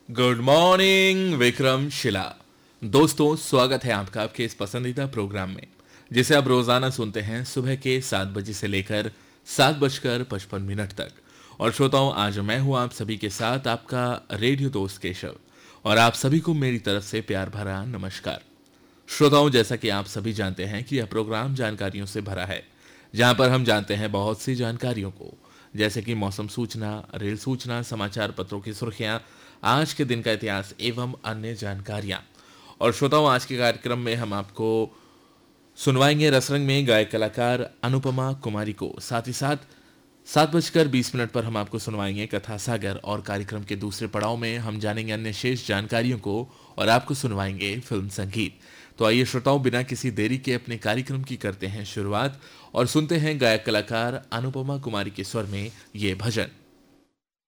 Good morning Vikram शिला। दोस्तों, स्वागत है आपका आपके इस पसंदीदा प्रोग्राम में, जिसे आप रोजाना सुनते हैं सुबह के 7 बजे से लेकर 7:55 तक। और श्रोताओं, आज मैं हूं आप सभी के साथ आपका रेडियो दोस्त केशव, और आप सभी को मेरी तरफ से प्यार भरा नमस्कार। श्रोताओं, जैसा कि आप सभी जानते हैं कि यह प्रोग्राम जानकारियों से भरा है, जहां पर हम जानते हैं बहुत सी जानकारियों को, जैसे कि मौसम सूचना, रेल सूचना, समाचार पत्रों की सुर्खियां, आज के दिन का इतिहास एवं अन्य जानकारियां। और श्रोताओं, आज के कार्यक्रम में हम आपको सुनवाएंगे रसरंग में गायक कलाकार अनुपमा कुमारी को। साथ ही साथ 7:20 पर हम आपको सुनवाएंगे कथा सागर, और कार्यक्रम के दूसरे पड़ाव में हम जानेंगे अन्य शेष जानकारियों को और आपको सुनवाएंगे फिल्म संगीत। तो आइए श्रोताओं, बिना किसी देरी के अपने कार्यक्रम की करते हैं शुरुआत और सुनते हैं गायक कलाकार अनुपमा कुमारी के स्वर में ये भजन।